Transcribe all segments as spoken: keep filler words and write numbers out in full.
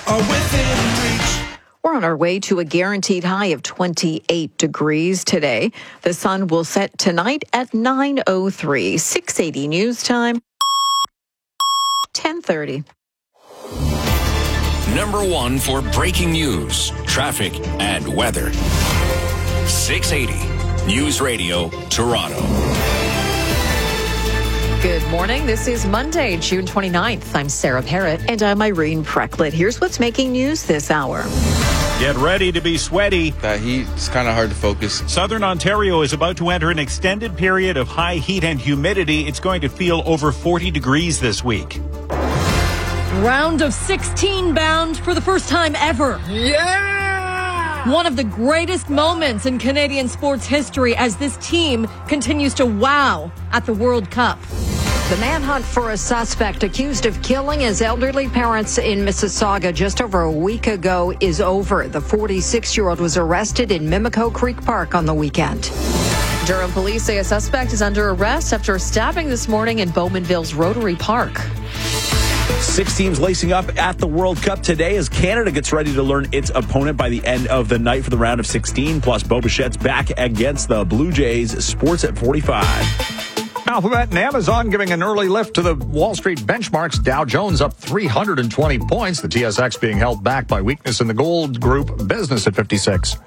are within reach. We're on our way to a guaranteed high of twenty-eight degrees today. The sun will set tonight at nine oh three. six eighty News Time, ten thirty. Number one for breaking news, traffic, and weather. six eighty News Radio, Toronto. Good morning. This is Monday, June twenty-ninth. I'm Sarah Parrott. And I'm Irene Precklett. Here's what's making news this hour. Get ready to be sweaty. That heat is kind of hard to focus. Southern Ontario is about to enter an extended period of high heat and humidity. It's going to feel over forty degrees this week. Round of sixteen bound for the first time ever. Yeah! One of the greatest moments in Canadian sports history as this team continues to wow at the World Cup. The manhunt for a suspect accused of killing his elderly parents in Mississauga just over a week ago is over. The forty-six-year-old was arrested in Mimico Creek Park on the weekend. Durham police say a suspect is under arrest after stabbing this morning in Bowmanville's Rotary Park. Six teams lacing up at the World Cup today as Canada gets ready to learn its opponent by the end of the night for the round of sixteen. Plus, Bo Bichette's back against the Blue Jays. Sports at forty-five. Alphabet and Amazon giving an early lift to the Wall Street benchmarks. Dow Jones up three hundred twenty points. The T S X being held back by weakness in the gold group. Business at fifty-six.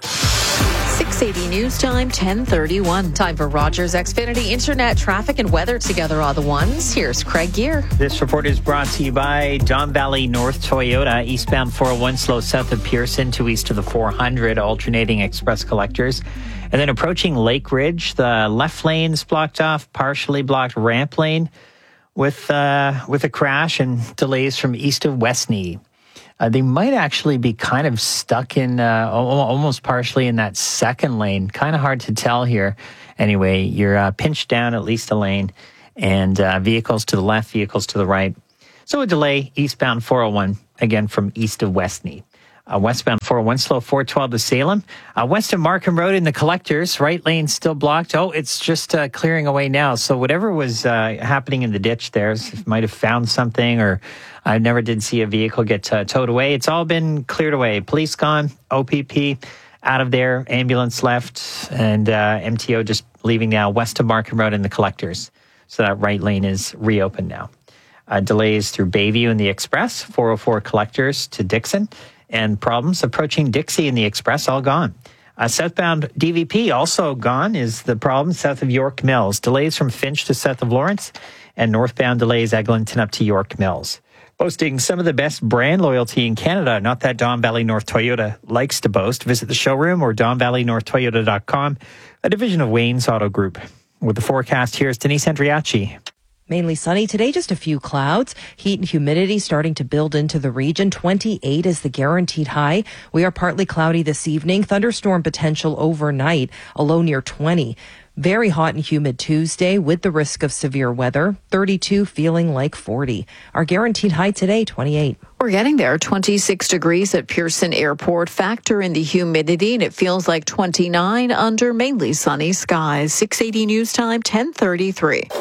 six eighty News Time, ten thirty-one. Time for Rogers Xfinity Internet, traffic, and weather together all the ones. Here's Craig Gear. This report is brought to you by Don Valley North Toyota. Eastbound four oh one slow south of Pearson to east of the four hundred, alternating express collectors. And then approaching Lake Ridge, the left lane's blocked off, partially blocked ramp lane with uh, with a crash and delays from east of Westney. Uh, they might actually be kind of stuck in, uh, almost partially in that second lane. Kind of hard to tell here. Anyway, you're uh, pinched down at least a lane, and uh, vehicles to the left, vehicles to the right. So a delay, eastbound four oh one, again from east of Westney. Uh, westbound four oh one, slow four twelve to Salem. Uh, west of Markham Road in the collectors, right lane still blocked. Oh, it's just uh, clearing away now. So whatever was uh, happening in the ditch there, might have found something, or I never did see a vehicle get uh, towed away. It's all been cleared away. Police gone, O P P out of there, ambulance left, and uh, M T O just leaving now west of Markham Road in the collectors. So that right lane is reopened now. Uh, delays through Bayview in the Express, four oh four collectors to Dixon. And problems approaching Dixie in the Express, all gone. Uh, southbound D V P also gone is the problem south of York Mills. Delays from Finch to south of Lawrence, and northbound delays Eglinton up to York Mills. Boasting some of the best brand loyalty in Canada, not that Don Valley North Toyota likes to boast. Visit the showroom or don valley north toyota dot com, a division of Wayne's Auto Group. With the forecast, here's Denise Andriachi. Mainly sunny today, just a few clouds. Heat and humidity starting to build into the region. twenty-eight is the guaranteed high. We are partly cloudy this evening. Thunderstorm potential overnight, a low near twenty. Very hot and humid Tuesday with the risk of severe weather. thirty-two feeling like forty. Our guaranteed high today, twenty-eight. We're getting there. twenty-six degrees at Pearson Airport. Factor in the humidity, and it feels like twenty-nine under mainly sunny skies. six eighty News Time, ten thirty-three.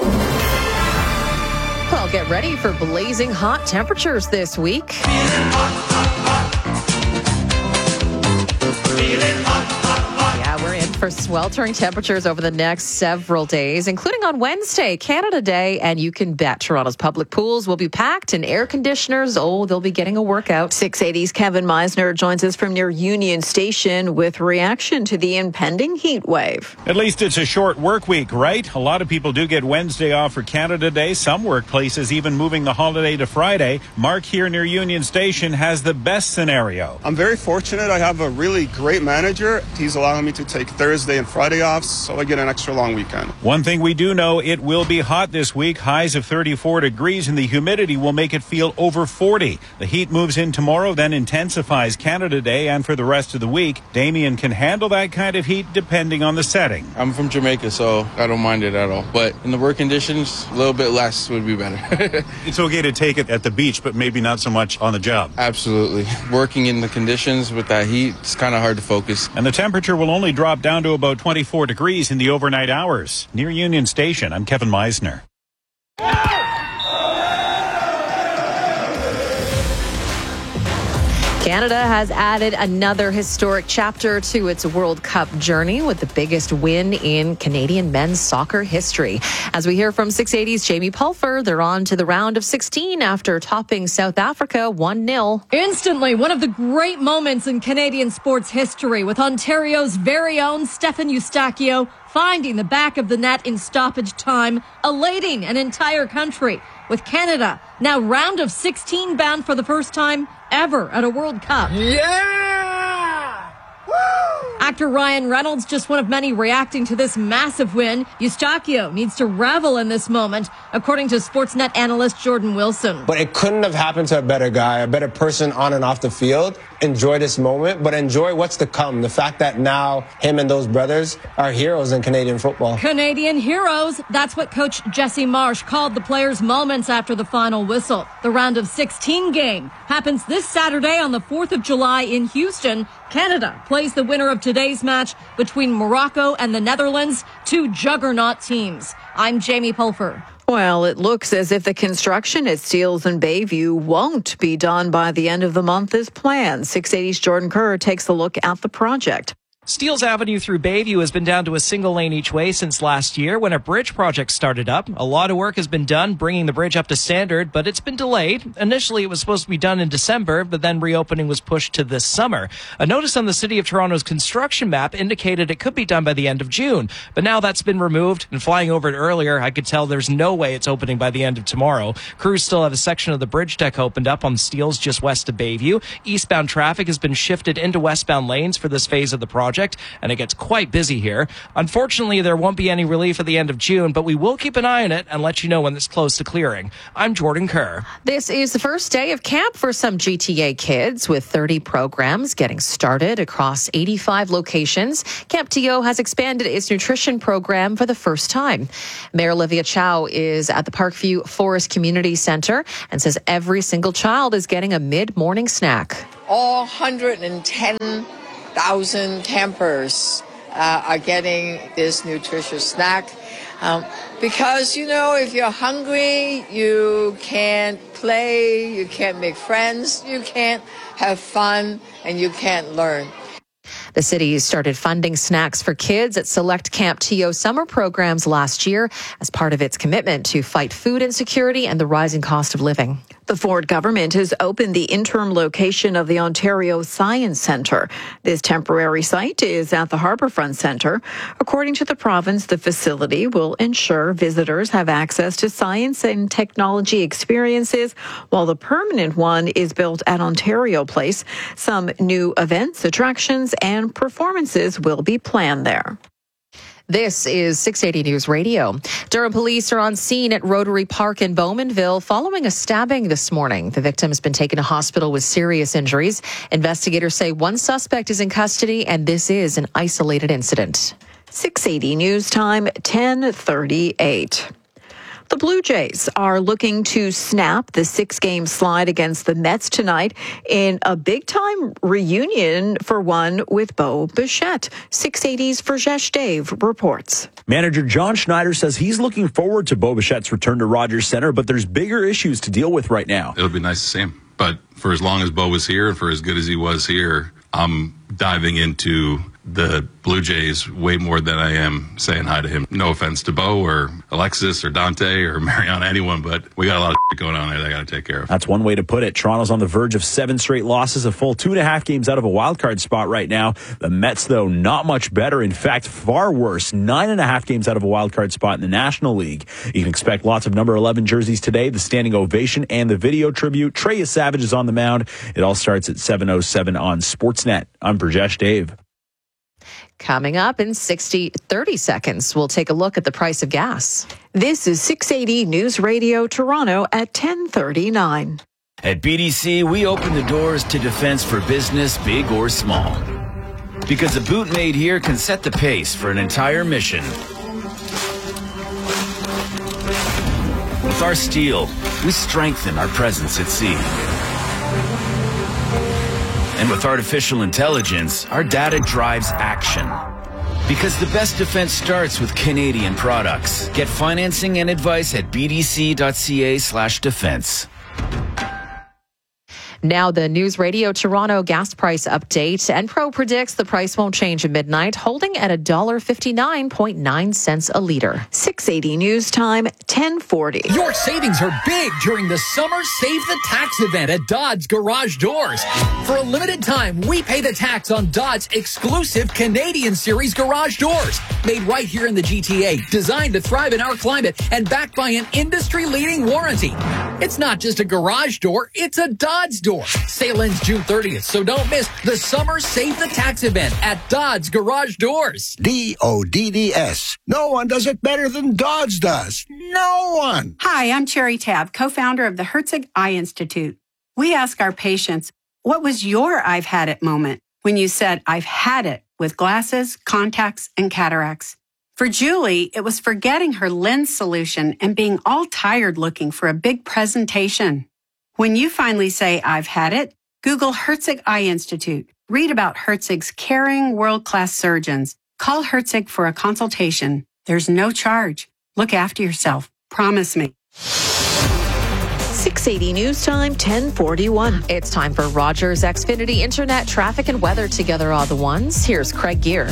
Well, get ready for blazing hot temperatures this week. Feeling hot, hot, hot. Feeling hot, hot, hot. Yeah, we're in for sweltering temperatures over the next several days, including on Wednesday, Canada Day, and you can bet Toronto's public pools will be packed and air conditioners, oh, they'll be getting a workout. six eighty's Kevin Meisner joins us from near Union Station with reaction to the impending heat wave. At least it's a short work week, right? A lot of people do get Wednesday off for Canada Day. Some workplaces even moving the holiday to Friday. Mark here near Union Station has the best scenario. I'm very fortunate. I have a really great manager. He's allowing me to take Thursday and Friday off, so I get an extra long weekend. One thing we do know, it will be hot this week. Highs of thirty-four degrees, and the humidity will make it feel over forty. The heat moves in tomorrow, then intensifies Canada Day and for the rest of the week. Damien can handle that kind of heat depending on the setting. I'm from Jamaica, so I don't mind it at all. But in the work conditions, a little bit less would be better. It's okay to take it at the beach, but maybe not so much on the job. Absolutely. Working in the conditions with that heat, it's kind of hard to focus. And the temperature will only drop down to about twenty-four degrees in the overnight hours. Near Union Station, I'm Kevin Meisner. Canada has added another historic chapter to its World Cup journey with the biggest win in Canadian men's soccer history. As we hear from six eighty's Jamie Pulfer, they're on to the round of sixteen after topping South Africa one nil. Instantly, one of the great moments in Canadian sports history with Ontario's very own Stefan Eustachio finding the back of the net in stoppage time, elating an entire country. With Canada now round of sixteen bound for the first time ever at a World Cup. Yeah! Woo! Actor Ryan Reynolds, just one of many reacting to this massive win. Eustachio needs to revel in this moment, according to Sportsnet analyst Jordan Wilson. But it couldn't have happened to a better guy, a better person on and off the field. Enjoy this moment, but enjoy what's to come. The fact that now him and those brothers are heroes in Canadian football. Canadian heroes. That's what coach Jesse Marsh called the players' moments after the final whistle. The round of sixteen game happens this Saturday on the fourth of July in Houston. Canada plays the winner of today's match between Morocco and the Netherlands, two juggernaut teams. I'm Jamie Pulfer. Well, it looks as if the construction at Steeles and Bayview won't be done by the end of the month as planned. six eighty's Jordan Kerr takes a look at the project. Steeles Avenue through Bayview has been down to a single lane each way since last year when a bridge project started up. A lot of work has been done bringing the bridge up to standard, but it's been delayed. Initially, it was supposed to be done in December, but then reopening was pushed to this summer. A notice on the City of Toronto's construction map indicated it could be done by the end of June, but now that's been removed. And flying over it earlier, I could tell there's no way it's opening by the end of tomorrow. Crews still have a section of the bridge deck opened up on Steeles just west of Bayview. Eastbound traffic has been shifted into westbound lanes for this phase of the project, and it gets quite busy here. Unfortunately, there won't be any relief at the end of June, but we will keep an eye on it and let you know when it's close to clearing. I'm Jordan Kerr. This is the first day of camp for some G T A kids, with thirty programs getting started across eighty-five locations. Camp T O has expanded its nutrition program for the first time. Mayor Olivia Chow is at the Parkview Forest Community Center and says every single child is getting a mid-morning snack. All one hundred ten thousand campers uh, are getting this nutritious snack um, because, you know, if you're hungry, you can't play, you can't make friends, you can't have fun, and you can't learn. The city started funding snacks for kids at select Camp T O summer programs last year as part of its commitment to fight food insecurity and the rising cost of living. The Ford government has opened the interim location of the Ontario Science Centre. This temporary site is at the Harbourfront Centre. According to the province, the facility will ensure visitors have access to science and technology experiences, while the permanent one is built at Ontario Place. Some new events, attractions, and performances will be planned there. This is six eighty News Radio. Durham police are on scene at Rotary Park in Bowmanville following a stabbing this morning. The victim has been taken to hospital with serious injuries. Investigators say one suspect is in custody, and this is an isolated incident. six eighty News Time, ten thirty-eight. The Blue Jays are looking to snap the six-game slide against the Mets tonight in a big-time reunion for one with Bo Bichette. six eighty's Verjesh Dave reports. Manager John Schneider says he's looking forward to Bo Bichette's return to Rogers Center, but there's bigger issues to deal with right now. It'll be nice to see him. But for as long as Bo was here and for as good as he was here, I'm diving into the Blue Jays way more than I am saying hi to him. No offense to Bo or Alexis or Dante or Mariana, anyone, but we got a lot of shit going on there that I got to take care of. That's one way to put it. Toronto's on the verge of seven straight losses, a full two and a half games out of a wild card spot right now. The Mets, though, not much better. In fact, far worse. Nine and a half games out of a wild card spot in the National League. You can expect lots of number eleven jerseys today, the standing ovation and the video tribute. Trey Savage is on the mound. It all starts at seven oh seven on Sportsnet. I'm Brajesh Dave. Coming up in sixty, thirty seconds, we'll take a look at the price of gas. This is six eighty News Radio Toronto at ten thirty-nine. At B D C, we open the doors to defense for business, big or small. Because a boot made here can set the pace for an entire mission. With our steel, we strengthen our presence at sea. And with artificial intelligence, our data drives action. Because the best defense starts with Canadian products. Get financing and advice at bdc.ca slash defense. Now the News Radio Toronto gas price update. Enpro predicts the price won't change at midnight, holding at one dollar fifty-nine point nine cents a litre. six eighty News Time, ten forty. Your savings are big during the Summer Save the Tax event at Dodds Garage Doors. For a limited time, we pay the tax on Dodds exclusive Canadian Series garage doors. Made right here in the G T A, designed to thrive in our climate, and backed by an industry-leading warranty. It's not just a garage door, it's a Dodds door. Sale ends June thirtieth, so don't miss the Summer Save the Tax event at Dodds Garage Doors. D O D D S. No one does it better than Dodds does. No one. Hi, I'm Cherry Tabb, co-founder of the Herzig Eye Institute. We ask our patients, what was your I've had it moment when you said, I've had it with glasses, contacts, and cataracts? For Julie, it was forgetting her lens solution and being all tired looking for a big presentation. When you finally say, I've had it, Google Herzig Eye Institute. Read about Herzig's caring, world-class surgeons. Call Herzig for a consultation. There's no charge. Look after yourself. Promise me. six eighty News Time, ten forty-one. It's time for Rogers Xfinity Internet traffic and weather together all the ones. Here's Craig Gear.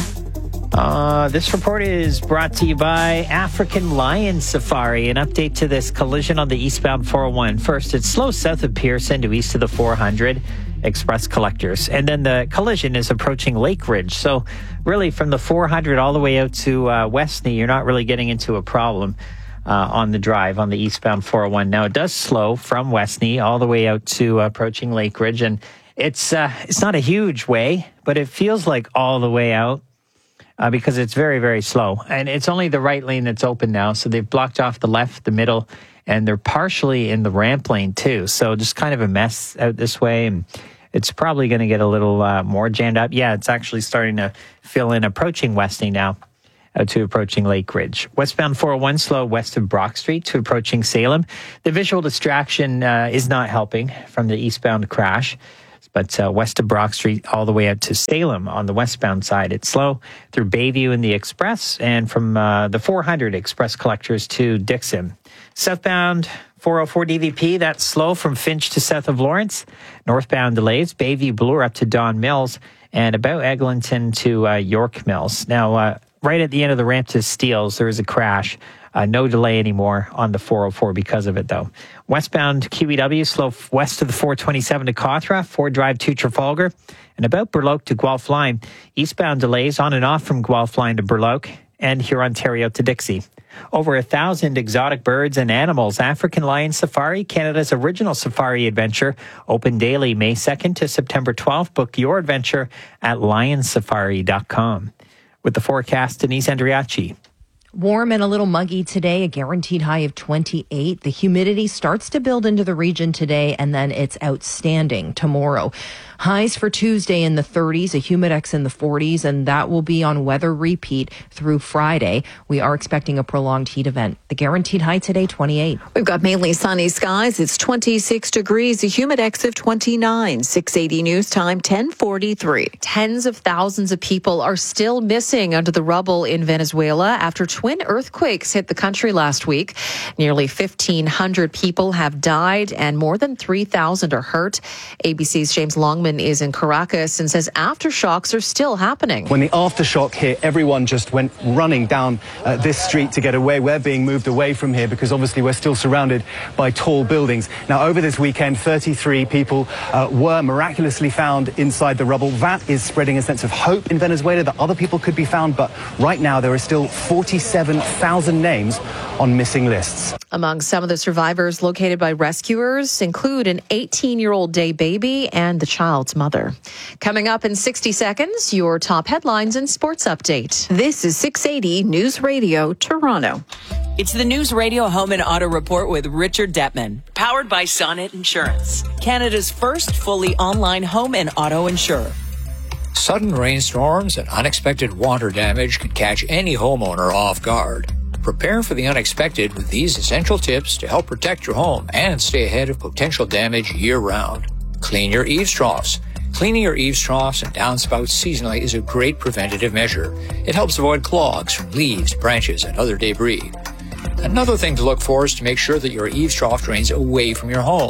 Uh, this report is brought to you by African Lion Safari. An update to this collision on the eastbound four oh one. First, it's slow south of Pearson to east of the four hundred Express Collectors. And then the collision is approaching Lake Ridge. So really from the four hundred all the way out to uh, Westney, you're not really getting into a problem uh, on the drive on the eastbound four oh one. Now, it does slow from Westney all the way out to uh, approaching Lake Ridge. And it's, uh, it's not a huge way, but it feels like all the way out. Uh, because it's very, very slow. And it's only the right lane that's open now. So they've blocked off the left, the middle, and they're partially in the ramp lane too. So just kind of a mess out this way. And it's probably going to get a little uh, more jammed up. Yeah, it's actually starting to fill in approaching Westney now uh, to approaching Lake Ridge. Westbound four oh one slow west of Brock Street to approaching Salem. The visual distraction uh, is not helping from the eastbound crash. But uh, west of Brock Street all the way out to Salem on the westbound side. It's slow through Bayview and the Express and from uh, the four hundred Express Collectors to Dixon. Southbound four oh four D V P, that's slow from Finch to south of Lawrence. Northbound delays, Bayview Bloor up to Don Mills and about Eglinton to uh, York Mills. Now, uh, right at the end of the ramp to Steeles, there is a crash. Uh, no delay anymore on the four oh four because of it, though. Westbound Q E W, slow west of the four twenty-seven to Cawthra, Ford Drive to Trafalgar, and about Burloak to Guelph Line. Eastbound delays on and off from Guelph Line to Burloak, and Hurontario to Dixie. Over a thousand exotic birds and animals. African Lion Safari, Canada's original safari adventure, open daily May second to September twelfth. Book your adventure at lion safari dot com. With the forecast, Denise Andriachi. Warm and a little muggy today, a guaranteed high of twenty-eight. The humidity starts to build into the region today, and then it's outstanding tomorrow. Highs for Tuesday in the thirties, a humidex in the forties, and that will be on weather repeat through Friday. We are expecting a prolonged heat event. The guaranteed high today, twenty-eight. We've got mainly sunny skies. It's twenty-six degrees, a humidex of twenty-nine. six eighty News Time, ten forty-three. Tens of thousands of people are still missing under the rubble in Venezuela after twin earthquakes hit the country last week. Nearly fifteen hundred people have died and more than three thousand are hurt. A B C's James Longman is in Caracas and says aftershocks are still happening. When the aftershock hit, everyone just went running down uh, this street to get away. We're being moved away from here because obviously we're still surrounded by tall buildings. Now, over this weekend, thirty-three people uh, were miraculously found inside the rubble. That is spreading a sense of hope in Venezuela that other people could be found. But right now, there are still forty-seven thousand names on missing lists. Among some of the survivors located by rescuers include an eighteen-year-old day baby and the child's mother. Coming up in sixty seconds, your top headlines and sports update. This is six eighty News Radio, Toronto. It's the News Radio Home and Auto Report with Richard Detman, powered by Sonnet Insurance, Canada's first fully online home and auto insurer. Sudden rainstorms and unexpected water damage can catch any homeowner off guard. Prepare for the unexpected with these essential tips to help protect your home and stay ahead of potential damage year-round. Clean your eaves troughs. Cleaning your eaves troughs and downspouts seasonally is a great preventative measure. It helps avoid clogs from leaves, branches, and other debris. Another thing to look for is to make sure that your eaves trough drains away from your home.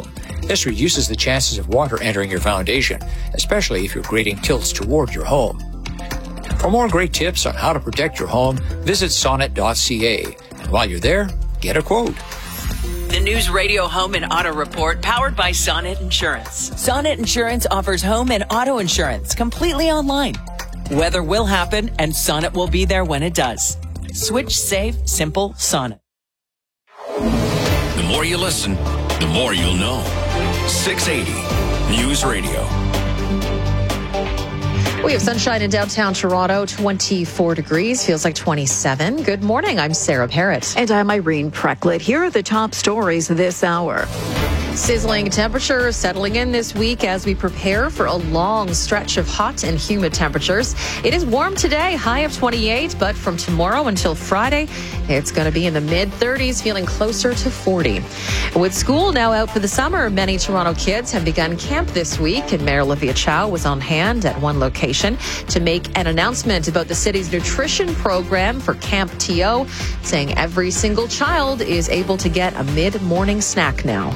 This reduces the chances of water entering your foundation, especially if your grading tilts toward your home. For more great tips on how to protect your home, visit sonnet dot c a. And while you're there, get a quote. The News Radio Home and Auto Report, powered by Sonnet Insurance. Sonnet Insurance offers home and auto insurance completely online. Weather will happen, and Sonnet will be there when it does. Switch safe, simple Sonnet. The more you listen, the more you'll know. six eighty News Radio. We have sunshine in downtown Toronto, twenty-four degrees, feels like twenty-seven. Good morning, I'm Sarah Parrott. And I'm Irene Precklett. Here are the top stories this hour. Sizzling temperatures settling in this week as we prepare for a long stretch of hot and humid temperatures. It is warm today, high of twenty-eight, but from tomorrow until Friday, it's going to be in the mid thirties, feeling closer to forty. With school now out for the summer, many Toronto kids have begun camp this week, and Mayor Olivia Chow was on hand at one location to make an announcement about the city's nutrition program for Camp T O, saying every single child is able to get a mid-morning snack now.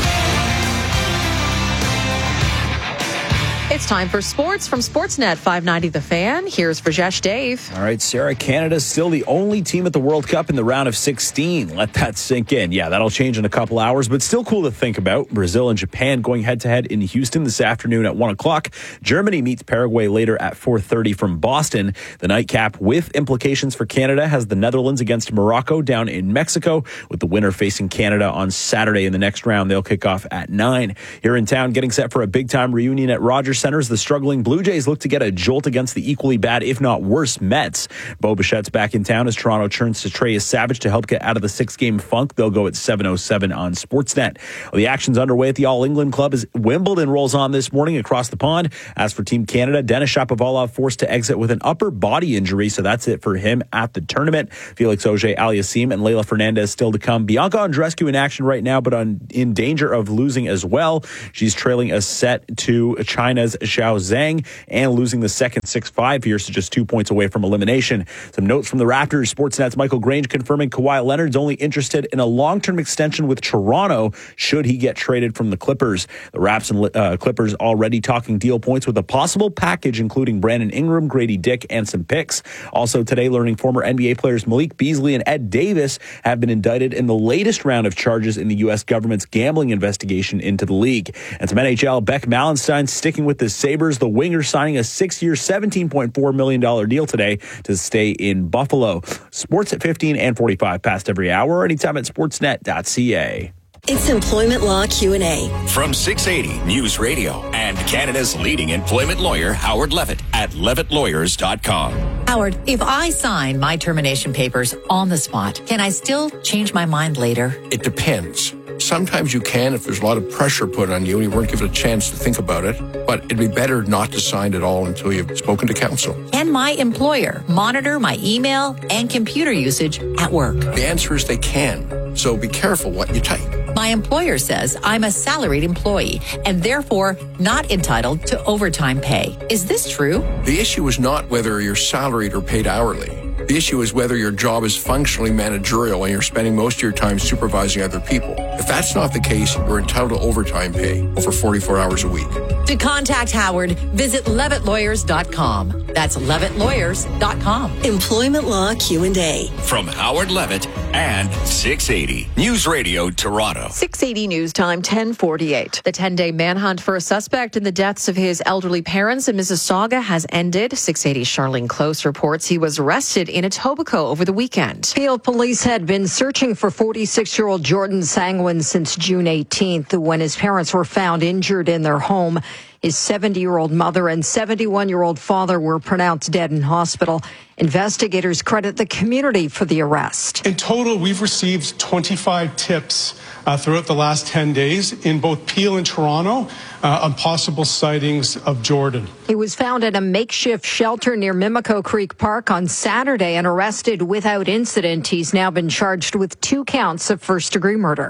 It's time for sports from Sportsnet five ninety The Fan. Here's Rajesh Dave. All right, Sarah, Canada's still the only team at the World Cup in the round of sixteen. Let that sink in. Yeah, that'll change in a couple hours, but still cool to think about. Brazil and Japan going head-to-head in Houston this afternoon at one o'clock. Germany meets Paraguay later at four thirty from Boston. The nightcap with implications for Canada has the Netherlands against Morocco down in Mexico, with the winner facing Canada on Saturday in the next round. They'll kick off at nine. Here in town, getting set for a big-time reunion at Rogers Centre, the struggling Blue Jays look to get a jolt against the equally bad, if not worse, Mets. Bo Bichette's back in town as Toronto turns to Treyas Savage to help get out of the six-game funk. They'll go at seven oh seven on Sportsnet. Well, the action's underway at the All England Club as Wimbledon rolls on this morning across the pond. As for Team Canada, Denis Shapovalov forced to exit with an upper body injury, so that's it for him at the tournament. Felix Auger-Aliassime and Leylah Fernandez still to come. Bianca Andreescu in action right now, but on, in danger of losing as well. She's trailing a set to China's Xiao Zhang and losing the second six five here, so just two points away from elimination. Some notes from the Raptors. Sportsnet's Michael Grange confirming Kawhi Leonard's only interested in a long-term extension with Toronto should he get traded from the Clippers. The Raps and uh, Clippers already talking deal points with a possible package including Brandon Ingram, Grady Dick, and some picks. Also today, learning former N B A players Malik Beasley and Ed Davis have been indicted in the latest round of charges in the U S government's gambling investigation into the league. And some N H L, Beck Malenstein sticking with the Sabres. The winger signing a six-year, seventeen point four million dollars deal today to stay in Buffalo. Sports at fifteen and forty-five past every hour, anytime at sportsnet dot c a. It's Employment Law Q and A. From six eighty News Radio and Canada's leading employment lawyer, Howard Levitt, at levitt lawyers dot com. Howard, if I sign my termination papers on the spot, can I still change my mind later? It depends. Sometimes you can if there's a lot of pressure put on you and you weren't given a chance to think about it. But it'd be better not to sign at all until you've spoken to counsel. Can my employer monitor my email and computer usage at work? The answer is they can. So be careful what you type. My employer says I'm a salaried employee and therefore not entitled to overtime pay. Is this true? The issue is not whether you're salaried or paid hourly. The issue is whether your job is functionally managerial and you're spending most of your time supervising other people. If that's not the case, you're entitled to overtime pay over forty-four hours a week. To contact Howard, visit levitt lawyers dot com. That's levitt lawyers dot com. Employment Law Q and A. From Howard Levitt and six eighty News Radio Toronto. six eighty News Time, ten forty-eight. The ten-day manhunt for a suspect in the deaths of his elderly parents in Mississauga has ended. six eighty Charlene Close reports he was arrested in Etobicoke over the weekend. Peel police had been searching for forty-six-year-old Jordan Sangwin since June eighteenth, when his parents were found injured in their home. His seventy-year-old mother and seventy-one-year-old father were pronounced dead in hospital. Investigators credit the community for the arrest. In total, we've received twenty-five tips uh, throughout the last ten days in both Peel and Toronto uh, on possible sightings of Jordan. He was found at a makeshift shelter near Mimico Creek Park on Saturday and arrested without incident. He's now been charged with two counts of first-degree murder.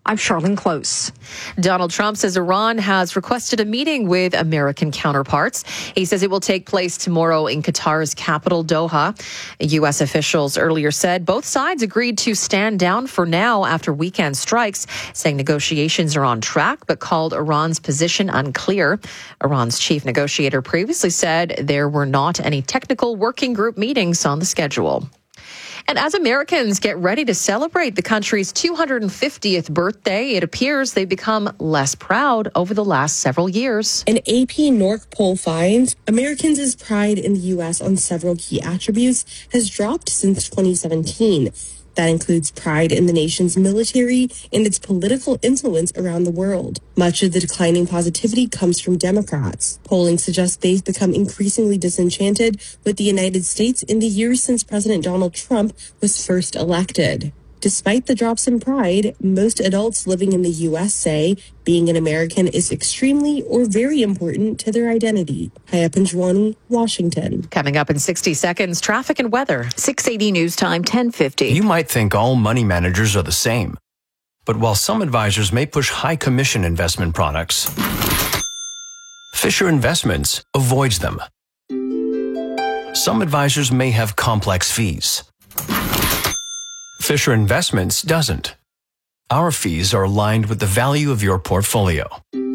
I'm Charlene Close. Donald Trump says Iran has requested a meeting with American counterparts. He says it will take place tomorrow in Qatar's capital, Doha. U S officials earlier said both sides agreed to stand down for now after weekend strikes, saying negotiations are on track, but called Iran's position unclear. Iran's chief negotiator previously said there were not any technical working group meetings on the schedule. And as Americans get ready to celebrate the country's two hundred fiftieth birthday, it appears they've become less proud over the last several years. An A P North poll finds Americans' pride in the U S on several key attributes has dropped since twenty seventeen. That includes pride in the nation's military and its political influence around the world. Much of the declining positivity comes from Democrats. Polling suggests they've become increasingly disenchanted with the United States in the years since President Donald Trump was first elected. Despite the drops in pride, most adults living in the U S say being an American is extremely or very important to their identity. Haya Panjwani, Washington. Coming up in sixty seconds, traffic and weather. six eighty News Time, ten fifty. You might think all money managers are the same. But while some advisors may push high commission investment products, Fisher Investments avoids them. Some advisors may have complex fees. Fisher Investments doesn't. Our fees are aligned with the value of your portfolio.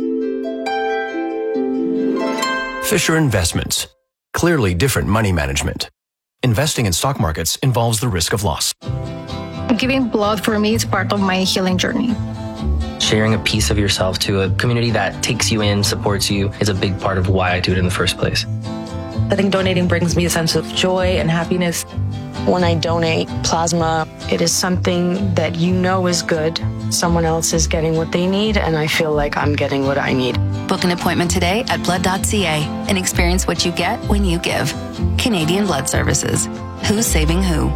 Fisher Investments. Clearly different money management. Investing in stock markets involves the risk of loss. Giving blood for me is part of my healing journey. Sharing a piece of yourself to a community that takes you in, supports you, is a big part of why I do it in the first place. I think donating brings me a sense of joy and happiness. When I donate plasma, it is something that you know is good. Someone else is getting what they need, and I feel like I'm getting what I need. Book an appointment today at blood dot c a and experience what you get when you give. Canadian Blood Services. Who's saving who?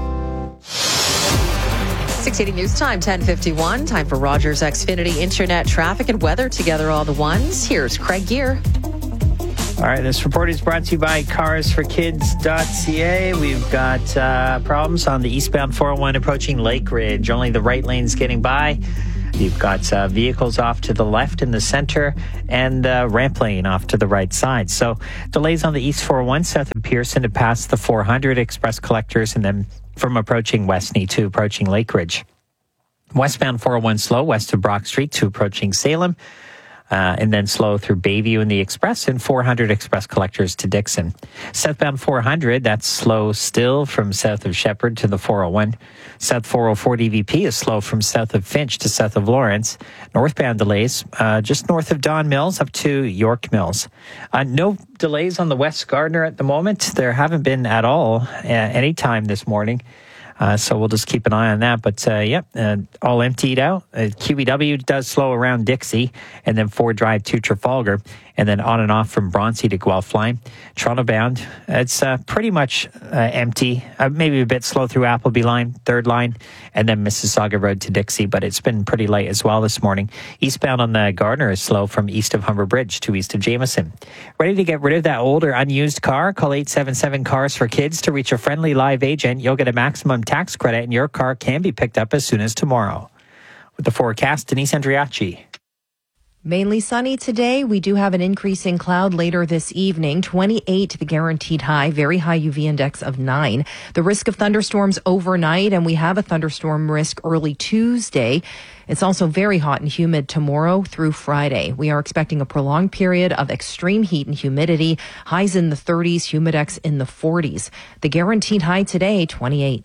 six eighty News Time, ten fifty-one. Time for Rogers Xfinity Internet traffic and weather. Together all the ones. Here's Craig Gear. All right, this report is brought to you by cars for kids dot c a. We've got uh, problems on the eastbound four oh one approaching Lake Ridge. Only the right lane's getting by. You've got uh, vehicles off to the left in the center and uh, ramp lane off to the right side. So delays on the East four oh one south of Pearson to pass the four hundred express collectors, and then from approaching Westney to approaching Lake Ridge. Westbound four oh one slow west of Brock Street to approaching Salem. Uh, and then slow through Bayview in the Express and four hundred express collectors to Dixon. Southbound four hundred, that's slow still from south of Shepherd to the four oh one. South four oh four D V P is slow from south of Finch to south of Lawrence. Northbound delays uh, just north of Don Mills up to York Mills. Uh, no delays on the West Gardner at the moment. There haven't been at all uh, any time this morning. Uh, so we'll just keep an eye on that. But, uh, yep, uh, all emptied out. Uh, Q E W does slow around Dixie, and then Ford Drive to Trafalgar, and then on and off from Bronte to Guelph Line. Toronto bound, it's uh, pretty much uh, empty. Uh, maybe a bit slow through Appleby Line, third line, and then Mississauga Road to Dixie, but it's been pretty light as well this morning. Eastbound on the Gardner is slow from east of Humber Bridge to east of Jameson. Ready to get rid of that old or unused car? Call eight seven seven Cars for Kids to reach a friendly live agent. You'll get a maximum tax credit, and your car can be picked up as soon as tomorrow. With the forecast, Denise Andriachi. Mainly sunny today. We do have an increase in cloud later this evening. twenty-eight, the guaranteed high, very high U V index of nine. The risk of thunderstorms overnight, and we have a thunderstorm risk early Tuesday. It's also very hot and humid tomorrow through Friday. We are expecting a prolonged period of extreme heat and humidity. Highs in the thirties, humidex in the forties. The guaranteed high today, twenty-eight.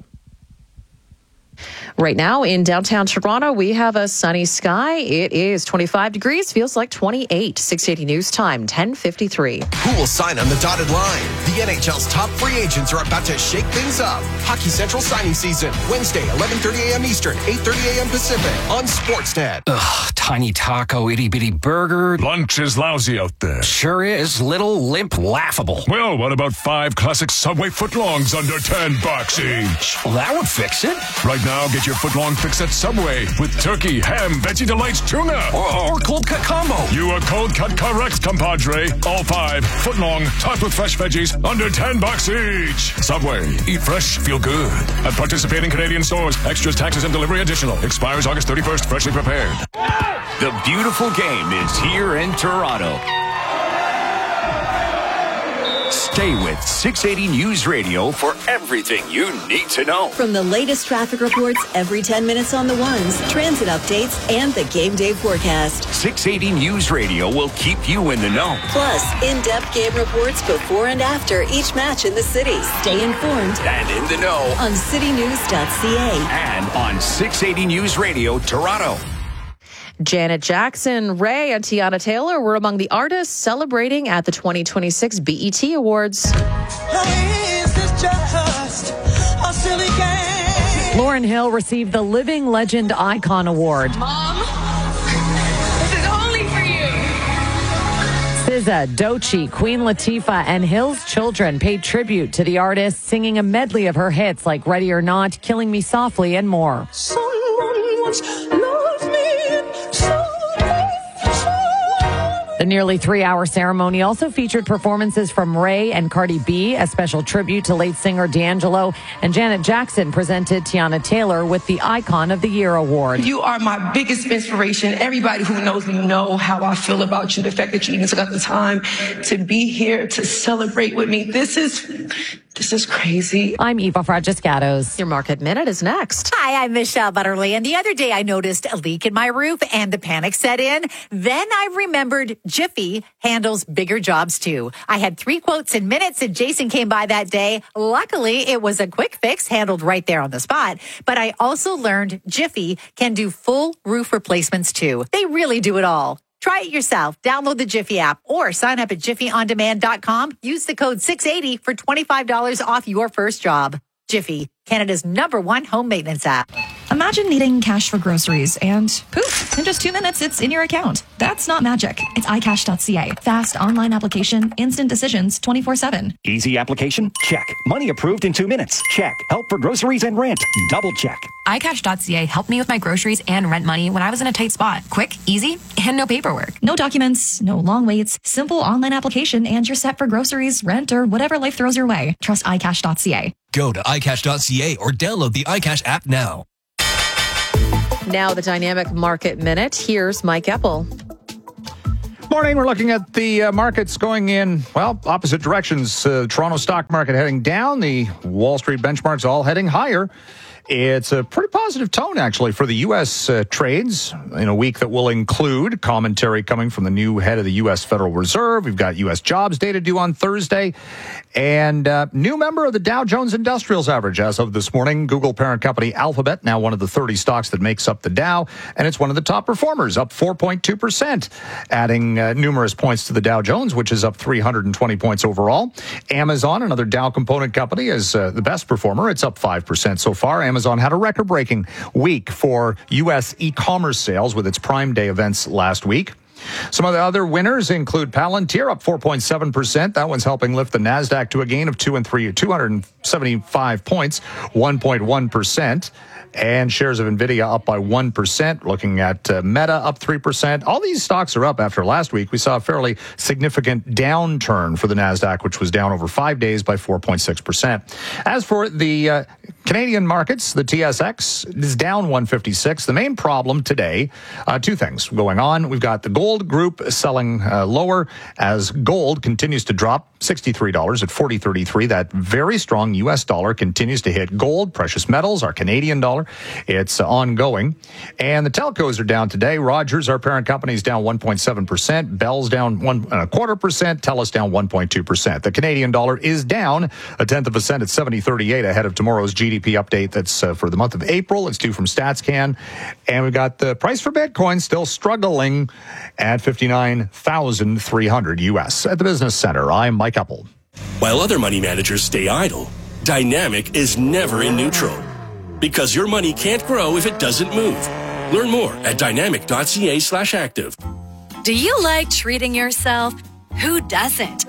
Right now in downtown Toronto, we have a sunny sky. It is twenty-five degrees, feels like twenty-eight. six eighty News Time, ten fifty-three. Who will sign on the dotted line? The N H L's top free agents are about to shake things up. Hockey Central signing season, Wednesday, eleven thirty a.m. Eastern, eight thirty a.m. Pacific on Sportsnet. Ugh, tiny taco, itty bitty burger. Lunch is lousy out there. Sure is. Little, limp, laughable. Well, what about five classic Subway footlongs under ten bucks each? Well, that would fix it. Right Now get your footlong fix at Subway with turkey, ham, veggie delights, tuna, or, or cold cut combo. You are cold cut correct, compadre. All five footlong, topped with fresh veggies, under ten bucks each. Subway, eat fresh, feel good. At participating Canadian stores, extras, taxes, and delivery additional. Expires August thirty-first. Freshly prepared. The beautiful game is here in Toronto. Stay with six eighty News Radio for everything you need to know. From the latest traffic reports every ten minutes on the ones, transit updates, and the game day forecast. six eighty News Radio will keep you in the know. Plus, in-depth game reports before and after each match in the city. Stay informed and in the know on city news dot c a and on six eighty News Radio Toronto. Janet Jackson, Ray, and Tiana Taylor were among the artists celebrating at the twenty twenty-six B E T Awards. Is this just a silly game? Lauryn Hill received the Living Legend Icon Award. Mom, this is only for you. S Z A, Doechii, Queen Latifah, and Hill's children paid tribute to the artist, singing a medley of her hits like Ready or Not, Killing Me Softly, and more. Someone once loved me. The nearly three-hour ceremony also featured performances from Ray and Cardi B, a special tribute to late singer D'Angelo, and Janet Jackson presented Tiana Taylor with the Icon of the Year award. You are my biggest inspiration. Everybody who knows me know how I feel about you. The fact that you even took out the time to be here to celebrate with me. This is... This is crazy. I'm Eva Fragiscatos. Your Market Minute is next. Hi, I'm Michelle Butterly. And the other day I noticed a leak in my roof and the panic set in. Then I remembered Jiffy handles bigger jobs too. I had three quotes in minutes and Jason came by that day. Luckily, it was a quick fix handled right there on the spot. But I also learned Jiffy can do full roof replacements too. They really do it all. Try it yourself. Download the Jiffy app or sign up at jiffy on demand dot com. Use the code six eighty for twenty-five dollars off your first job. Jiffy, Canada's number one home maintenance app. Imagine needing cash for groceries and poof, in just two minutes, it's in your account. That's not magic. It's i cash dot c a. Fast online application, instant decisions, twenty-four seven. Easy application? Check. Money approved in two minutes? Check. Help for groceries and rent? Double check. i cash dot c a helped me with my groceries and rent money when I was in a tight spot. Quick, easy, and no paperwork. No documents, no long waits, simple online application, and you're set for groceries, rent, or whatever life throws your way. Trust i cash dot c a. Go to i cash dot c a or download the iCash app now. Now the Dynamic Market Minute. Here's Mike Eppel. Morning. We're looking at the uh, markets going in, well, opposite directions. Uh, Toronto stock market heading down. The Wall Street benchmarks all heading higher. It's a pretty positive tone, actually, for the U S uh, trades in a week that will include commentary coming from the new head of the U S Federal Reserve. We've got U S jobs data due on Thursday. And uh, new member of the Dow Jones Industrials Average as of this morning. Google parent company Alphabet, now one of the thirty stocks that makes up the Dow. And it's one of the top performers, up four point two percent, adding uh, numerous points to the Dow Jones, which is up three hundred twenty points overall. Amazon, another Dow component company, is uh, the best performer. It's up five percent so far. Amazon had a record-breaking week for U S e-commerce sales with its Prime Day events last week. Some of the other winners include Palantir, up four point seven percent. That one's helping lift the NASDAQ to a gain of two and three, two hundred seventy-five points, one point one percent. And shares of NVIDIA up by one percent. Looking at uh, Meta up three percent. All these stocks are up after last week. We saw a fairly significant downturn for the NASDAQ, which was down over five days by four point six percent. As for the uh, Canadian markets, the T S X is down one fifty-six. The main problem today, uh, two things going on. We've got the gold group selling uh, lower as gold continues to drop sixty-three dollars at forty thirty-three. That very strong U S dollar continues to hit gold, precious metals, our Canadian dollar. It's uh, ongoing. And the telcos are down today. Rogers, our parent company, is down one point seven percent. Bell's down one and a quarter percent. TELUS down one point two percent. The Canadian dollar is down a tenth of a cent at seventy thirty-eight ahead of tomorrow's G D P update. That's uh, for the month of April. It's due from StatsCan. And we've got the price for Bitcoin still struggling at fifty-nine thousand three hundred U S. At the Business Center, I'm Mike Eppel. While other money managers stay idle, Dynamic is never in neutral. Because your money can't grow if it doesn't move. Learn more at dynamic dot c a slash active. Do you like treating yourself? Who doesn't?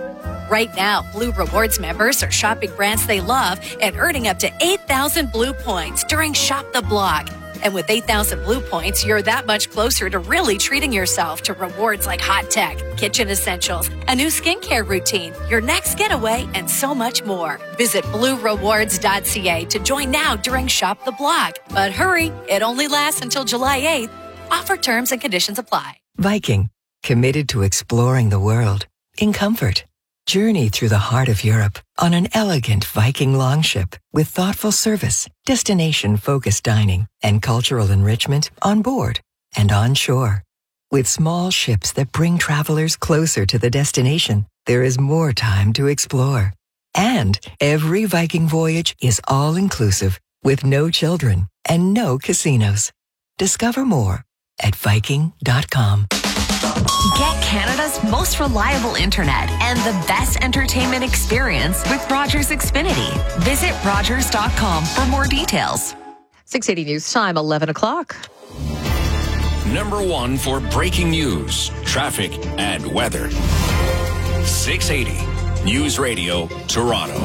Right now, Blue Rewards members are shopping brands they love and earning up to eight thousand Blue points during Shop the Block. And with eight thousand Blue points, you're that much closer to really treating yourself to rewards like hot tech, kitchen essentials, a new skincare routine, your next getaway, and so much more. Visit blue rewards dot c a to join now during Shop the Block. But hurry, it only lasts until July eighth. Offer terms and conditions apply. Viking, committed to exploring the world in comfort. Journey through the heart of Europe on an elegant Viking longship with thoughtful service, destination-focused dining, and cultural enrichment on board and on shore. With small ships that bring travelers closer to the destination, there is more time to explore. And every Viking voyage is all-inclusive with no children and no casinos. Discover more at Viking dot com. Get Canada's most reliable internet and the best entertainment experience with Rogers Xfinity. Visit Rogers dot com for more details. six eighty News Time, eleven o'clock. Number one for breaking news, traffic, and weather. six eighty News Radio, Toronto.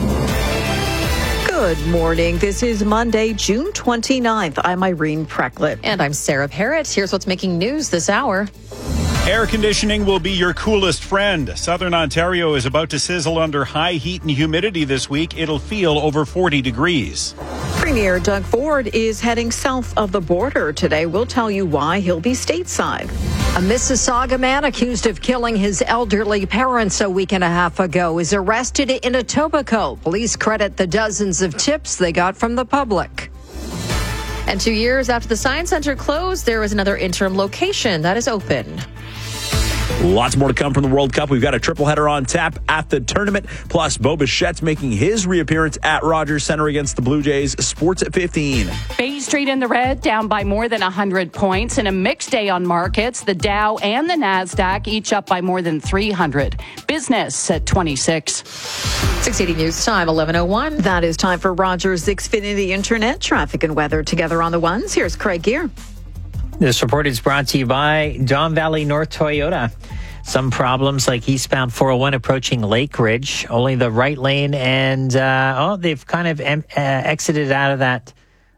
Good morning. This is Monday, June twenty-ninth. I'm Irene Precklett. And I'm Sarah Parrott. Here's what's making news this hour. Air conditioning will be your coolest friend. Southern Ontario is about to sizzle under high heat and humidity this week. It'll feel over forty degrees. Premier Doug Ford is heading south of the border today. We'll tell you why he'll be stateside. A Mississauga man accused of killing his elderly parents a week and a half ago is arrested in Etobicoke. Police credit the dozens of tips they got from the public. And two years after the Science Center closed, there is another interim location that is open. Lots more to come from the World Cup. We've got a triple header on tap at the tournament. Plus, Bo Bichette's making his reappearance at Rogers Center against the Blue Jays. Sports at fifteen. Bay Street in the red, down by more than one hundred points. In a mixed day on markets, the Dow and the NASDAQ each up by more than three hundred. Business at twenty-six. six eighty News Time, eleven oh one. That is time for Rogers Xfinity Internet, traffic and weather together on the ones. Here's Craig Gear. This report is brought to you by Don Valley North Toyota. Some problems like eastbound four oh one approaching Lake Ridge. Only the right lane and, uh, oh, they've kind of em- uh, exited out of that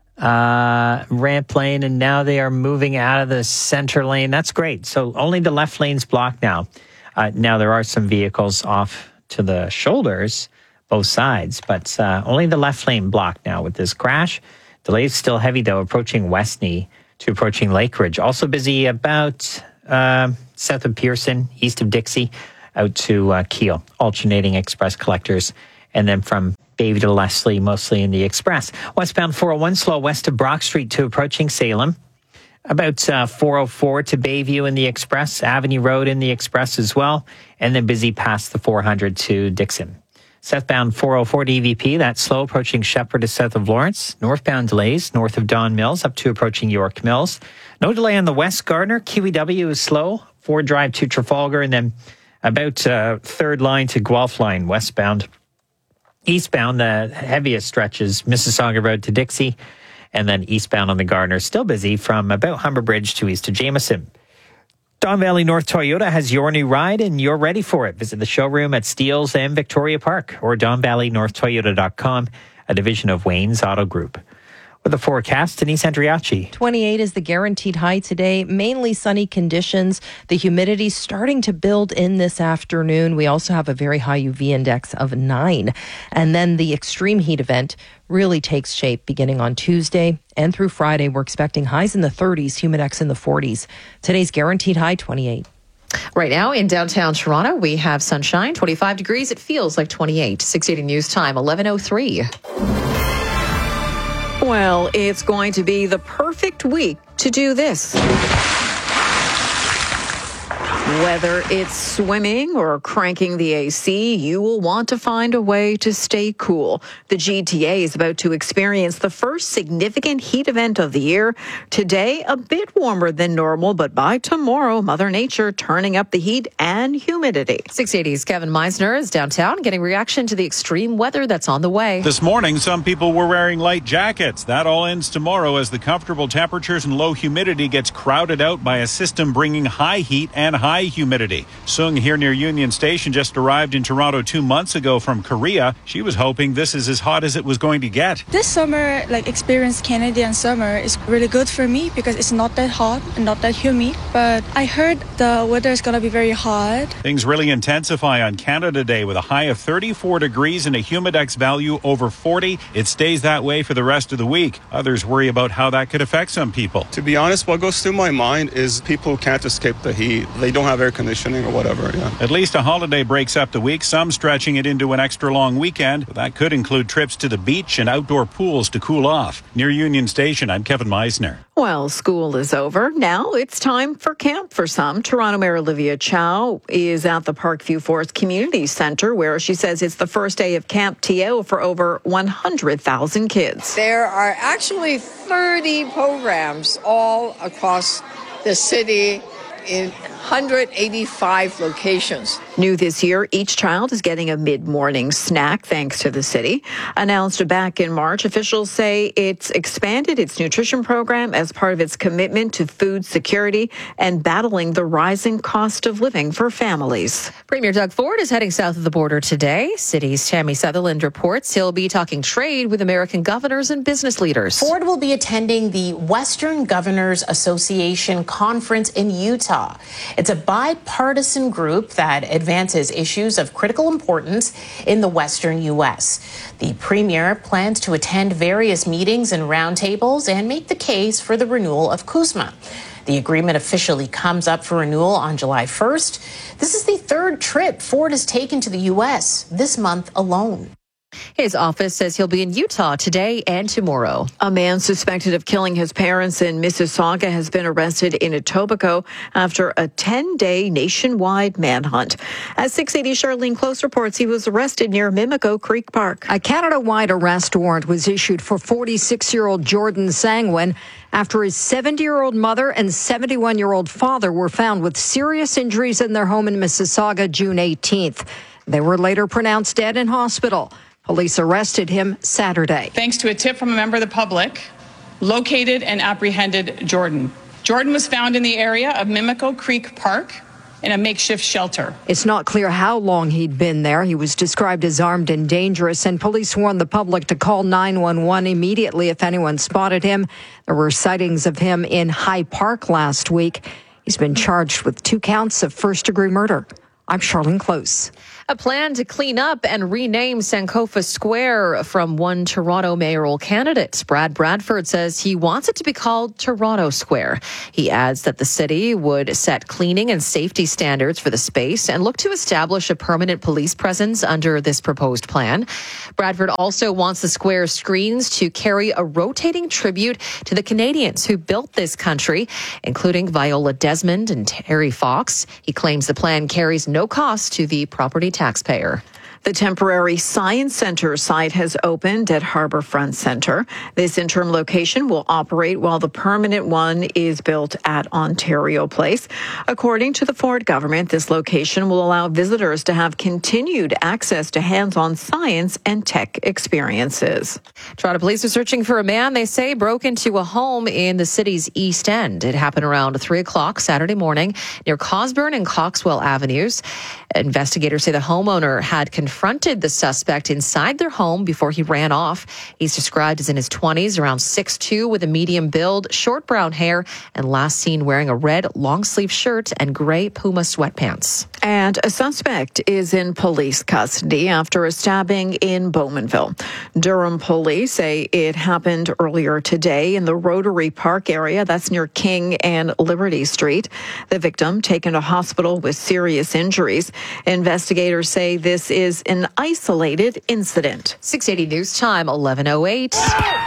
uh, ramp lane, and now they are moving out of the center lane. That's great. So only the left lane's blocked now. Uh, now there are some vehicles off to the shoulders, both sides, but uh, only the left lane blocked now with this crash. Delays still heavy, though, approaching Westney to approaching Lake Ridge. Also busy about uh, south of Pearson, east of Dixie, out to uh, Keele, alternating express collectors. And then from Bayview to Leslie, mostly in the express. Westbound four oh one slow west of Brock Street to approaching Salem. About uh, four oh four to Bayview in the express, Avenue Road in the express as well. And then busy past the four hundred to Dixon. Southbound four oh four to E V P, that's slow approaching Shepherd to south of Lawrence. Northbound delays north of Don Mills up to approaching York Mills. No delay on the West Gardner. Q E W is slow. Ford Drive to Trafalgar, and then about uh, third line to Guelph line westbound. Eastbound, the heaviest stretches Mississauga Road to Dixie, and then eastbound on the Gardner. Still busy from about Humber Bridge to east of Jameson. Don Valley North Toyota has your new ride, and you're ready for it. Visit the showroom at Steeles and Victoria Park or don valley north toyota dot com, a division of Wayne's Auto Group. With the forecast, Denise Andriachi. twenty-eight is the guaranteed high today. Mainly sunny conditions. The humidity starting to build in this afternoon. We also have a very high U V index of nine. And then the extreme heat event really takes shape beginning on Tuesday and through Friday. We're expecting highs in the thirties, humidex in the forties. Today's guaranteed high, twenty-eight. Right now in downtown Toronto, we have sunshine, twenty-five degrees. It feels like twenty-eight. six eighty News Time, eleven oh three. Well, it's going to be the perfect week to do this. Whether it's swimming or cranking the A C, you will want to find a way to stay cool. The G T A is about to experience the first significant heat event of the year. Today, a bit warmer than normal, but by tomorrow, Mother Nature turning up the heat and humidity. six eighty's Kevin Meisner is downtown getting reaction to the extreme weather that's on the way. This morning, some people were wearing light jackets. That all ends tomorrow as the comfortable temperatures and low humidity gets crowded out by a system bringing high heat and high humidity. Sung here near Union Station just arrived in Toronto two months ago from Korea. She was hoping this is as hot as it was going to get. This summer, like experience Canadian summer is really good for me because it's not that hot and not that humid. But I heard the weather is going to be very hot. Things really intensify on Canada Day with a high of thirty-four degrees and a humidex value over forty. It stays that way for the rest of the week. Others worry about how that could affect some people. To be honest, what goes through my mind is people who can't escape the heat. They don't have air conditioning or whatever. Yeah. At least a holiday breaks up the week, some stretching it into an extra long weekend. That could include trips to the beach and outdoor pools to cool off. Near Union Station, I'm Kevin Meisner. Well, school is over. Now it's time for camp for some. Toronto Mayor Olivia Chow is at the Parkview Forest Community Centre, where she says it's the first day of Camp T O for over one hundred thousand kids. There are actually thirty programs all across the city in one hundred eighty-five locations. New this year, each child is getting a mid-morning snack thanks to the city. Announced back in March, officials say it's expanded its nutrition program as part of its commitment to food security and battling the rising cost of living for families. Premier Doug Ford is heading south of the border today. City's Tammy Sutherland reports he'll be talking trade with American governors and business leaders. Ford will be attending the Western Governors Association Conference in Utah. It's a bipartisan group that advances issues of critical importance in the Western U S. The premier plans to attend various meetings and roundtables and make the case for the renewal of CUSMA. The agreement officially comes up for renewal on July first. This is the third trip Ford has taken to the U S this month alone. His office says he'll be in Utah today and tomorrow. A man suspected of killing his parents in Mississauga has been arrested in Etobicoke after a ten-day nationwide manhunt. As six eighty Charlene Close reports, he was arrested near Mimico Creek Park. A Canada-wide arrest warrant was issued for forty-six-year-old Jordan Sangwin after his seventy-year-old mother and seventy-one-year-old father were found with serious injuries in their home in Mississauga June eighteenth. They were later pronounced dead in hospital. Police arrested him Saturday. Thanks to a tip from a member of the public, located and apprehended Jordan. Jordan was found in the area of Mimico Creek Park in a makeshift shelter. It's not clear how long he'd been there. He was described as armed and dangerous, and police warned the public to call nine one one immediately if anyone spotted him. There were sightings of him in High Park last week. He's been charged with two counts of first-degree murder. I'm Charlene Close. A plan to clean up and rename Sankofa Square from one Toronto mayoral candidate. Brad Bradford says he wants it to be called Toronto Square. He adds that the city would set cleaning and safety standards for the space and look to establish a permanent police presence under this proposed plan. Bradford also wants the square's screens to carry a rotating tribute to the Canadians who built this country, including Viola Desmond and Terry Fox. He claims the plan carries no cost to the property taxpayer. The temporary Science Center site has opened at Harbourfront Centre. This interim location will operate while the permanent one is built at Ontario Place. According to the Ford government, this location will allow visitors to have continued access to hands-on science and tech experiences. Toronto police are searching for a man they say broke into a home in the city's East End. It happened around three o'clock Saturday morning near Cosburn and Coxwell Avenues. Investigators say the homeowner had confronted the suspect inside their home before he ran off. He's described as in his twenties, around six two, with a medium build, short brown hair, and last seen wearing a red long-sleeve shirt and gray Puma sweatpants. And a suspect is in police custody after a stabbing in Bowmanville. Durham police say it happened earlier today in the Rotary Park area. That's near King and Liberty Street. The victim taken to hospital with serious injuries. Investigators say this is an isolated incident. six eighty News Time, eleven oh eight.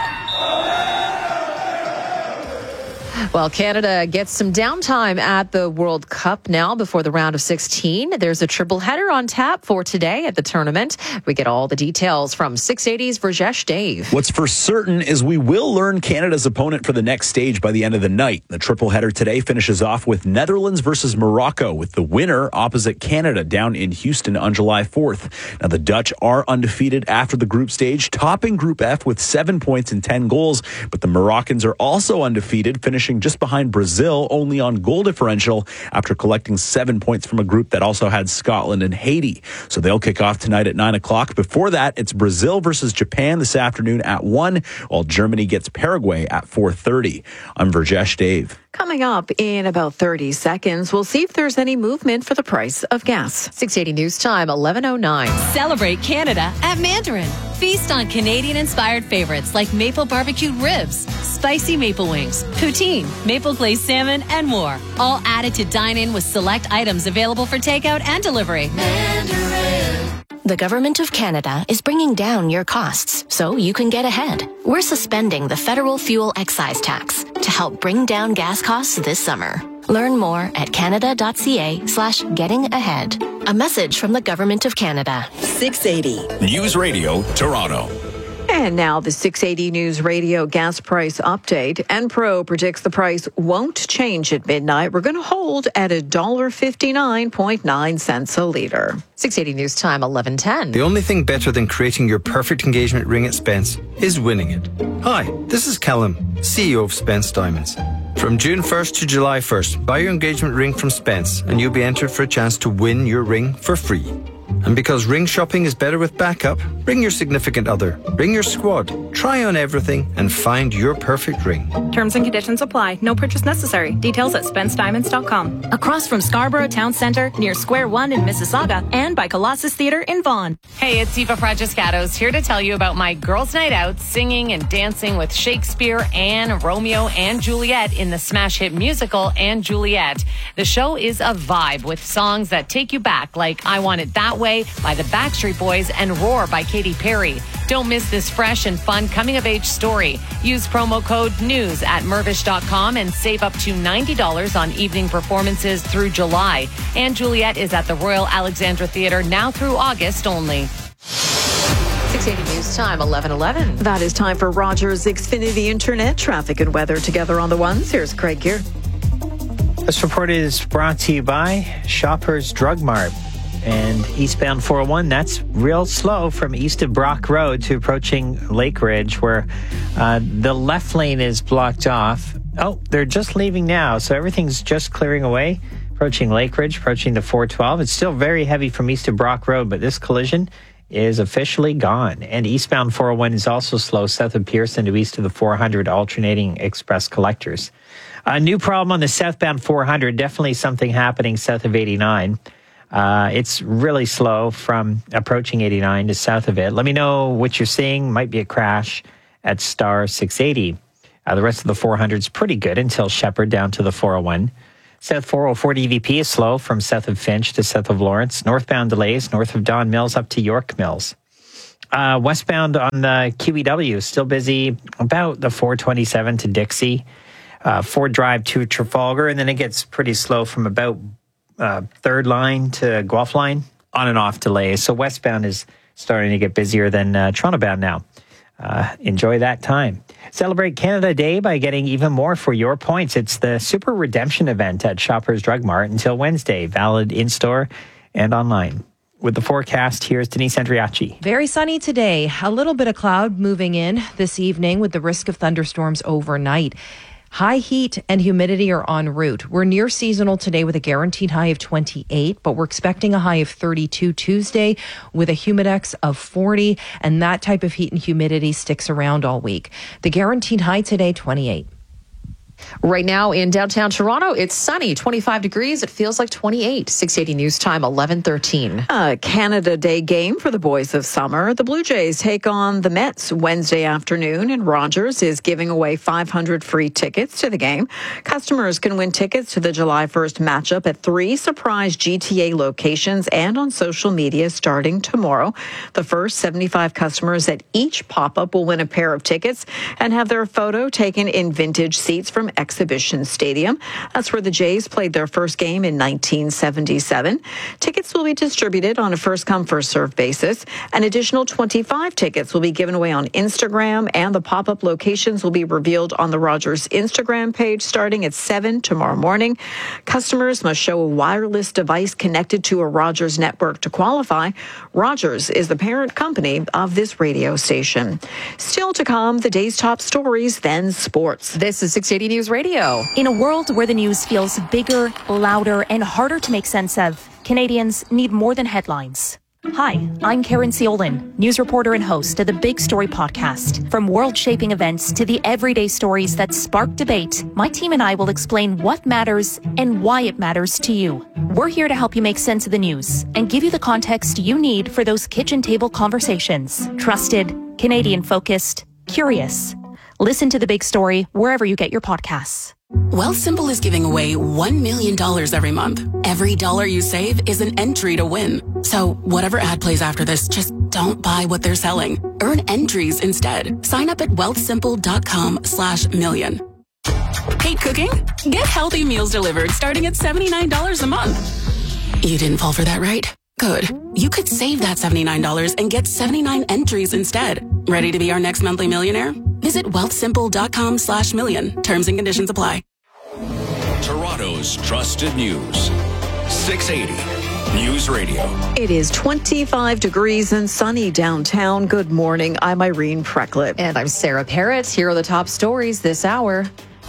Well, Canada gets some downtime at the World Cup now before the round of sixteen. There's a triple header on tap for today at the tournament. We get all the details from six eighty's Rajesh Dave. What's for certain is we will learn Canada's opponent for the next stage by the end of the night. The triple header today finishes off with Netherlands versus Morocco, with the winner opposite Canada down in Houston on July fourth. Now, the Dutch are undefeated after the group stage, topping Group F with seven points and ten goals. But the Moroccans are also undefeated, finishing finishing just behind Brazil, only on goal differential after collecting seven points from a group that also had Scotland and Haiti. So they'll kick off tonight at nine o'clock. Before that, it's Brazil versus Japan this afternoon at one, while Germany gets Paraguay at four thirty. I'm Virjesh Dave. Coming up in about thirty seconds, we'll see if there's any movement for the price of gas. six eighty News Time, eleven oh nine. Celebrate Canada at Mandarin. Feast on Canadian-inspired favorites like maple barbecued ribs, spicy maple wings, poutine, maple glazed salmon, and more. All added to dine in with select items available for takeout and delivery. Mandarin. The Government of Canada is bringing down your costs so you can get ahead. We're suspending the federal fuel excise tax to help bring down gas costs this summer. Learn more at canada.ca slash getting ahead. A message from the Government of Canada. six eighty News Radio, Toronto. And now the six eighty News Radio gas price update. Enpro predicts the price won't change at midnight. We're going to hold at one dollar fifty-nine point nine cents a litre. six eighty News Time, eleven ten. The only thing better than creating your perfect engagement ring at Spence is winning it. Hi, this is Callum, C E O of Spence Diamonds. From June first to July first, buy your engagement ring from Spence and you'll be entered for a chance to win your ring for free. And because ring shopping is better with backup, bring your significant other, bring your squad, try on everything and find your perfect ring. Terms and conditions apply. No purchase necessary. Details at spence diamonds dot com. Across from Scarborough Town Centre, near Square One in Mississauga, and by Colossus Theatre in Vaughan. Hey, it's Eva Francescatos here to tell you about my girls' night out, singing and dancing with Shakespeare and Romeo and Juliet in the smash hit musical and Juliet. The show is a vibe with songs that take you back, like I Want It That Way by the Backstreet Boys and Roar by Katy Perry. Don't miss this fresh and fun coming-of-age story. Use promo code NEWS at mervish dot com and save up to ninety dollars on evening performances through July. And Juliet is at the Royal Alexandra Theatre now through August only. six eighty News Time, eleven eleven. That is time for Rogers Xfinity Internet traffic and weather together on the ones. Here's Craig Gear. This report is brought to you by Shoppers Drug Mart. And eastbound four oh one, that's real slow from east of Brock Road to approaching Lake Ridge, where uh, the left lane is blocked off. Oh, they're just leaving now, so everything's just clearing away. Approaching Lake Ridge, approaching the four twelve. It's still very heavy from east of Brock Road, but this collision is officially gone. And eastbound four oh one is also slow south of Pearson to east of the four hundred, alternating express collectors. A new problem on the southbound four hundred, definitely something happening south of eighty-nine. Uh, it's really slow from approaching eighty-nine to south of it. Let me know what you're seeing. Might be a crash at star six eighty. Uh, the rest of the four hundred is pretty good until Shepherd down to the four oh one. South four oh four D V P is slow from south of Finch to south of Lawrence. Northbound delays north of Don Mills up to York Mills. Uh, westbound on the Q E W, still busy about the four twenty-seven to Dixie. Uh, Ford Drive to Trafalgar, and then it gets pretty slow from about Uh, third line to Guelph line, on and off delays. So westbound is starting to get busier than uh, Toronto bound now. Uh, enjoy that time. Celebrate Canada Day by getting even more for your points. It's the Super Redemption event at Shoppers Drug Mart until Wednesday. Valid in-store and online. With the forecast, here's Denise Andriachi. Very sunny today. A little bit of cloud moving in this evening with the risk of thunderstorms overnight. High heat and humidity are en route. We're near seasonal today with a guaranteed high of twenty-eight, but we're expecting a high of thirty-two Tuesday with a humidex of forty, and that type of heat and humidity sticks around all week. The guaranteed high today, twenty-eight. Right now in downtown Toronto, it's sunny, twenty-five degrees. It feels like twenty-eight. six eighty News Time, eleven thirteen. A Canada Day game for the boys of summer. The Blue Jays take on the Mets Wednesday afternoon, and Rogers is giving away five hundred free tickets to the game. Customers can win tickets to the July first matchup at three surprise G T A locations and on social media starting tomorrow. The first seventy-five customers at each pop-up will win a pair of tickets and have their photo taken in vintage seats from Exhibition Stadium. That's where the Jays played their first game in nineteen seventy-seven. Tickets will be distributed on a first-come, first-served basis. An additional twenty-five tickets will be given away on Instagram, and the pop-up locations will be revealed on the Rogers Instagram page starting at seven tomorrow morning. Customers must show a wireless device connected to a Rogers network to qualify. Rogers is the parent company of this radio station. Still to come, the day's top stories, then sports. This is six eighty News News Radio. In a world where the news feels bigger, louder, and harder to make sense of, Canadians need more than headlines. Hi, I'm Karen Seolin, news reporter and host of the Big Story podcast. From world-shaping events to the everyday stories that spark debate, my team and I will explain what matters and why it matters to you. We're here to help you make sense of the news and give you the context you need for those kitchen table conversations. Trusted, Canadian-focused, curious. Listen to The Big Story wherever you get your podcasts. Wealthsimple is giving away one million dollars every month. Every dollar you save is an entry to win. So whatever ad plays after this, just don't buy what they're selling. Earn entries instead. Sign up at wealthsimple.com slash million. Hate cooking? Get healthy meals delivered starting at seventy-nine dollars a month. You didn't fall for that, right? Good. You could save that seventy-nine dollars and get seventy-nine entries instead. Ready to be our next monthly millionaire? Visit wealthsimple.com slash million. Terms and conditions apply. Toronto's trusted news. six eighty News Radio. It is twenty-five degrees and sunny downtown. Good morning. I'm Irene Precklett. And I'm Sarah Parrott. Here are the top stories this hour.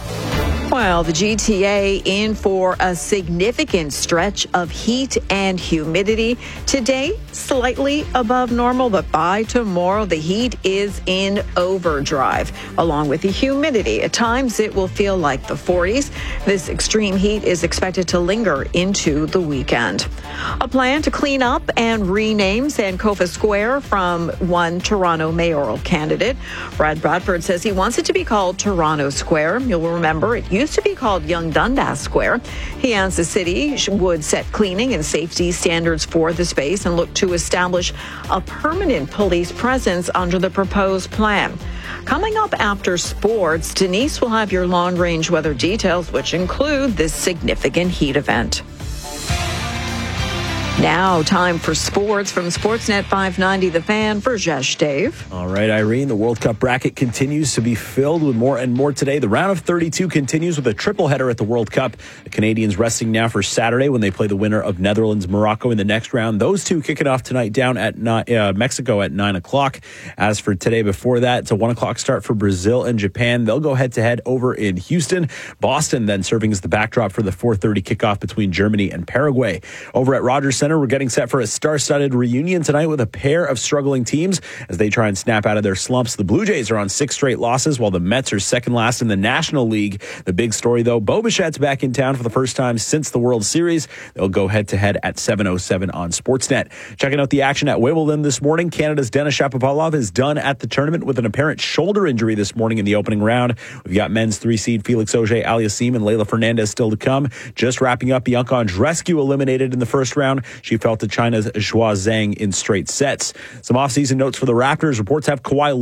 Well, the G T A in for a significant stretch of heat and humidity. Today, slightly above normal, but by tomorrow, the heat is in overdrive, along with the humidity. At times, it will feel like the forties. This extreme heat is expected to linger into the weekend. A plan to clean up and rename Sankofa Square from one Toronto mayoral candidate. Brad Bradford says he wants it to be called Toronto Square. You'll remember it used to be called Young Dundas Square. He adds the city would set cleaning and safety standards for the space and look to establish a permanent police presence under the proposed plan. Coming up after sports, Denise will have your long-range weather details, which include this significant heat event. Now, time for sports from Sportsnet five ninety The Fan for Jesh Dave. All right, Irene, the World Cup bracket continues to be filled with more and more today. The round of thirty-two continues with a triple header at the World Cup. The Canadians resting now for Saturday when they play the winner of Netherlands, Morocco in the next round. Those two kicking off tonight down at uh, Mexico at nine o'clock. As for today before that, it's a one o'clock start for Brazil and Japan. They'll go head-to-head over in Houston. Boston then serving as the backdrop for the four thirty kickoff between Germany and Paraguay. Over at Rogers Center, we're getting set for a star-studded reunion tonight with a pair of struggling teams as they try and snap out of their slumps. The Blue Jays are on six straight losses, while the Mets are second last in the National League. The big story, though, Bo Bichette's back in town for the first time since the World Series. They'll go head-to-head at seven oh seven on Sportsnet. Checking out the action at Wimbledon this morning, Canada's Denis Shapovalov is done at the tournament with an apparent shoulder injury this morning in the opening round. We've got men's three-seed Felix Auger-Aliassime and Leylah Fernandez still to come. Just wrapping up, Bianca Andreescu eliminated in the first round. She fell to China's Zhuo Zhang in straight sets. Some offseason notes for the Raptors. Reports have Kawhi